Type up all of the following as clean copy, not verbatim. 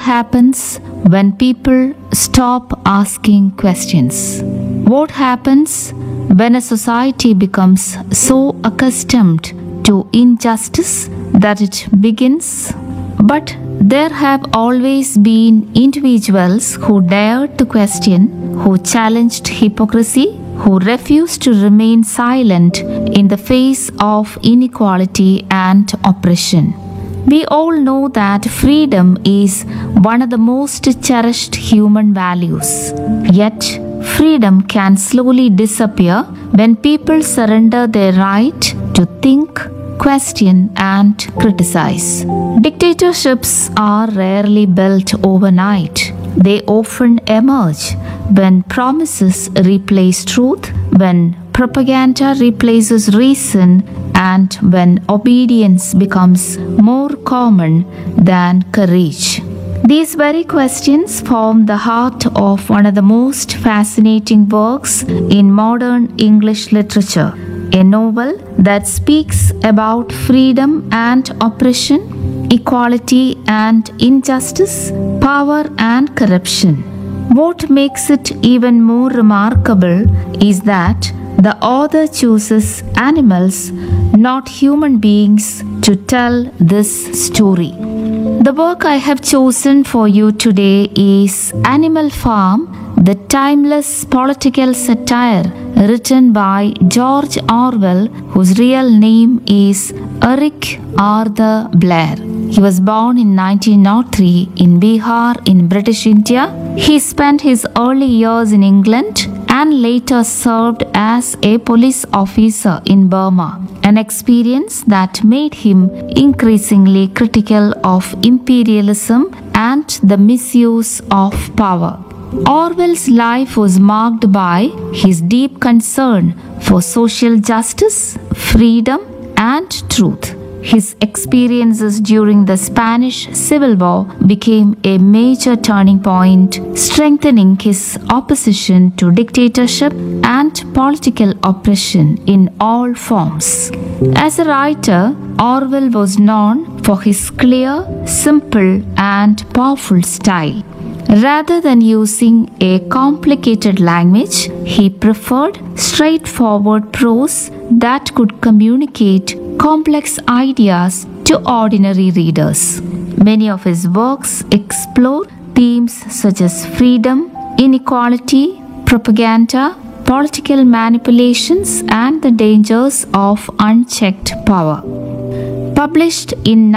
happens when people stop asking questions? What happens when a society becomes so accustomed to injustice that it begins? But there have always been individuals who dared to question, who challenged hypocrisy, who refused to remain silent in the face of inequality and oppression. We all know that freedom is one of the most cherished human values. Yet, freedom can slowly disappear when people surrender their right to think, question, and criticize. Dictatorships are rarely built overnight. They often emerge when promises replace truth, when propaganda replaces reason, and when obedience becomes more common than courage. These very questions form the heart of one of the most fascinating works in modern English literature, a novel that speaks about freedom and oppression, equality and injustice, power and corruption. What makes it even more remarkable is that the author chooses animals, not human beings, to tell this story. The book I have chosen for you today is Animal Farm, the timeless political satire written by George Orwell, whose real name is Eric Arthur Blair. He was born in 1903 in Bihar in British India. He spent his early years in England and later served as a police officer in Burma, an experience that made him increasingly critical of imperialism and the misuse of power. Orwell's life was marked by his deep concern for social justice, freedom, and truth. His experiences during the Spanish Civil War became a major turning point, strengthening his opposition to dictatorship and political oppression in all forms. As a writer, Orwell was known for his clear, simple, and powerful style. Rather than using a complicated language, he preferred straightforward prose that could communicate complex ideas to ordinary readers. Many of his works explore themes such as freedom, inequality, propaganda, political manipulations, and the dangers of unchecked power. Published in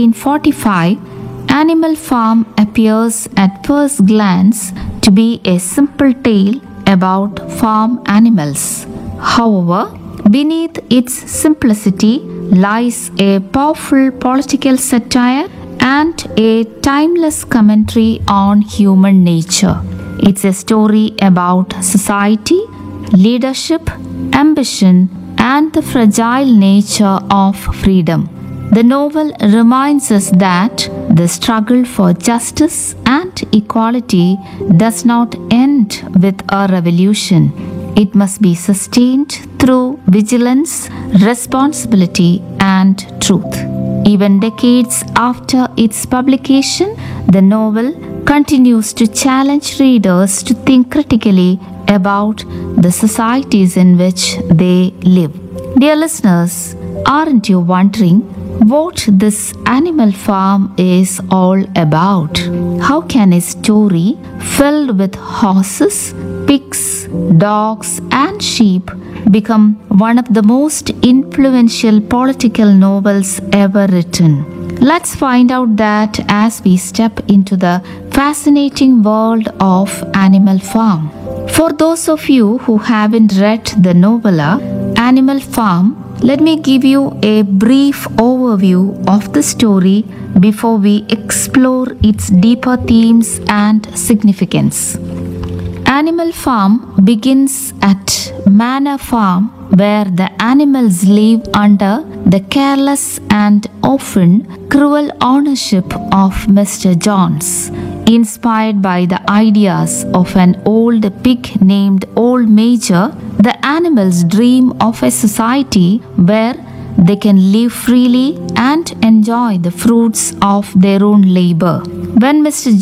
1945, Animal Farm appears at first glance to be a simple tale about farm animals. However, beneath its simplicity lies a powerful political satire and a timeless commentary on human nature. It's a story about society, leadership, ambition, and the fragile nature of freedom. The novel reminds us that the struggle for justice and equality does not end with a revolution. It must be sustained through vigilance, responsibility, and truth. Even decades after its publication, the novel continues to challenge readers to think critically about the societies in which they live. Dear listeners, aren't you wondering what this Animal Farm is all about? How can a story filled with horses, pigs, dogs, and sheep become one of the most influential political novels ever written? Let's find out that as we step into the fascinating world of Animal Farm. For those of you who haven't read the novella Animal Farm, let me give you a brief overview of the story before we explore its deeper themes and significance. Animal Farm begins at Manor Farm, where the animals live under the careless and often cruel ownership of Mr. Jones. Inspired by the ideas of an old pig named Old Major, the animals dream of a society where they can live freely and enjoy the fruits of their own labor. When Mr.